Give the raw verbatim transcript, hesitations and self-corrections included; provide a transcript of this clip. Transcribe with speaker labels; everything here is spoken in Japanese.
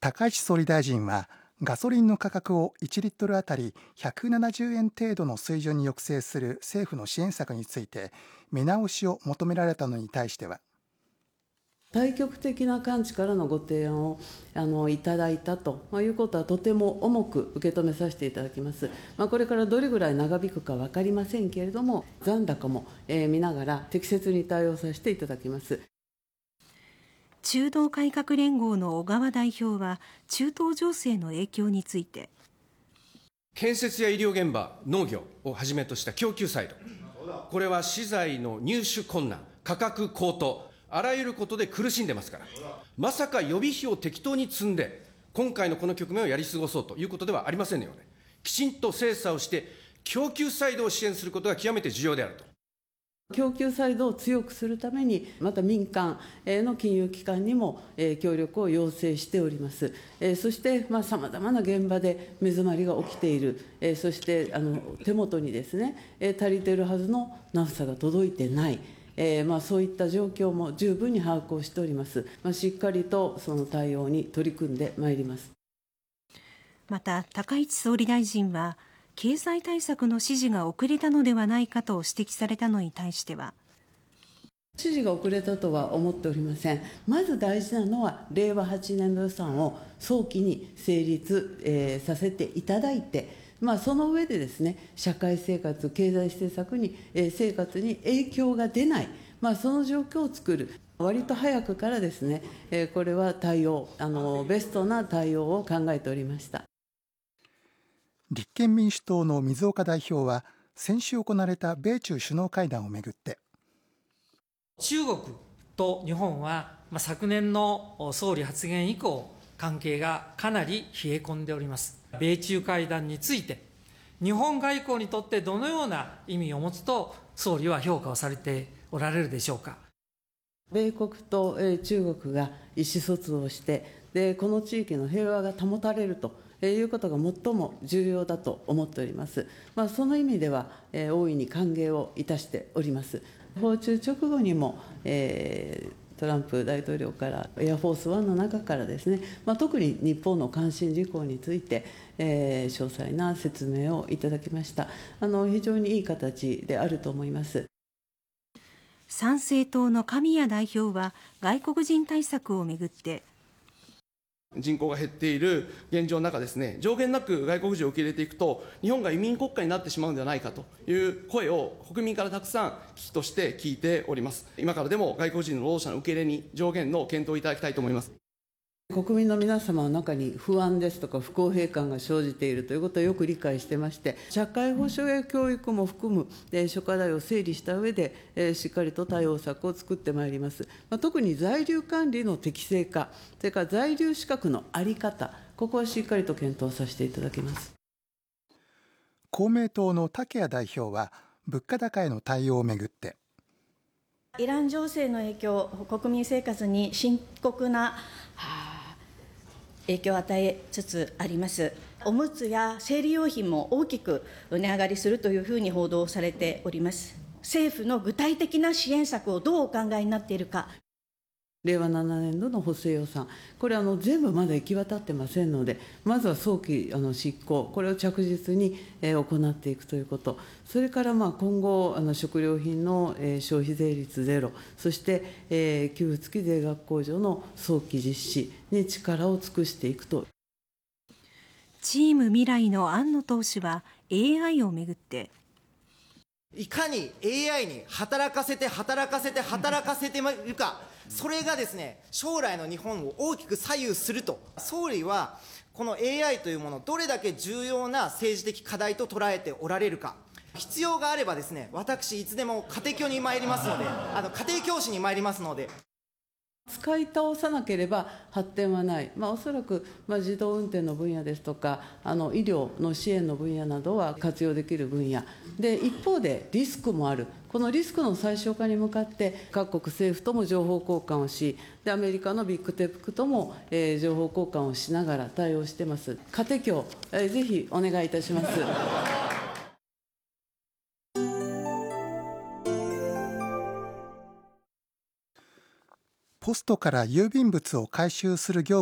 Speaker 1: 高市総理大臣はガソリンの価格をいちリットルあたりひゃくななじゅうえん程度の水準に抑制する政府の支援策について見直しを求められたのに対しては、
Speaker 2: 対極的な観地からのご提案をあのいただいたということはとても重く受け止めさせていただきます。まあ、これからどれぐらい長引くか分かりませんけれども、残高も、えー、見ながら適切に対応させていただきます。
Speaker 3: 中道改革連合の小川代表は中東情勢の影響について、
Speaker 4: 建設や医療現場、農業をはじめとした供給サイド、これは資材の入手困難、価格高騰、あらゆることで苦しんでますから、まさか予備費を適当に積んで、今回のこの局面をやり過ごそうということではありませんよね。きちんと精査をして、供給サイドを支援することが極めて重要であると。
Speaker 2: 供給サイドを強くするために、また民間の金融機関にも協力を要請しております。そしてさまざまな現場で目詰まりが起きている、そしてあの手元にですね、足りているはずのナフサが届いてない。えーまあ、そういった状況も十分に把握をしております。まあ、しっかりとその対応に取り組んでまいります。
Speaker 3: また高市総理大臣は経済対策の指示が遅れたのではないかと指摘されたのに対しては、
Speaker 2: 指示が遅れたとは思っておりません。まず大事なのはれいわはちねんど予算を早期に成立、えー、させていただいて、まあ、その上でですね、社会生活、経済政策に、えー、生活に影響が出ない、まあ、その状況を作る、割と早くからですね、えー、これは対応、あのベストな対応を考えておりました。
Speaker 1: 立憲民主党の水岡代表は、先週行われた米中首脳会談をめぐって、
Speaker 5: 中国と日本は、まあ、昨年の総理発言以降、関係がかなり冷え込んでおります。米中会談について、日本外交にとってどのような意味を持つと、総理は評価をされておられるでしょうか。
Speaker 2: 米国と中国が意思疎通をして、でこの地域の平和が保たれるということが最も重要だと思っております。まあ、その意味では、えー、大いに歓迎をいたしております。訪中直後にも、えートランプ大統領からエアフォースワンの中からですね、まあ、特に日本の関心事項について、えー、詳細な説明をいただきました。あの非常にいい形であると思います。
Speaker 3: 参政党の神谷代表は外国人対策をめぐって、
Speaker 6: 人口が減っている現状の中ですね、上限なく外国人を受け入れていくと、日本が移民国家になってしまうのではないかという声を国民からたくさん危機として聞いております。今からでも外国人の労働者の受け入れに上限の検討をいただきたいと思います。
Speaker 2: 国民の皆様の中に不安ですとか不公平感が生じているということをよく理解してまして、社会保障や教育も含む諸課題を整理した上で、しっかりと対応策を作ってまいります。特に在留管理の適正化、それから在留資格の在り方、ここはしっかりと検討させていただきます。
Speaker 1: 公明党の竹谷代表は物価高への対応をめぐって、
Speaker 7: イラン情勢の影響、国民生活に深刻な影響を与えつつあります。おむつや生理用品も大きく値上がりするというふうに報道されております。政府の具体的な支援策をどうお考えになっているか。
Speaker 2: れいわななねんどの補正予算、これあの全部まだ行き渡ってませんので、まずは早期あの執行、これを着実に、えー、行っていくということ、それからまあ今後、あの食料品の、えー、消費税率ゼロ、そして、えー、給付付き税額控除の早期実施に力を尽くしていくと。
Speaker 3: チーム未来の安野党首は エーアイ をめぐって、
Speaker 8: いかに エーアイ に働かせて働かせて働かせているか、それがですね、将来の日本を大きく左右すると。総理はこの エーアイ というものをどれだけ重要な政治的課題と捉えておられるか。必要があればですね、私いつでも家庭教に参りますので、あの家庭教師に参りますので。
Speaker 2: 使い倒さなければ発展はない、まあ、おそらく、まあ、自動運転の分野ですとか、あの医療の支援の分野などは活用できる分野で、一方でリスクもある、このリスクの最小化に向かって、各国政府とも情報交換をし、でアメリカのビッグテックとも、えー、情報交換をしながら対応しています。家庭教、えー、ぜひお願いいたします。
Speaker 1: ポストから郵便物を回収する業務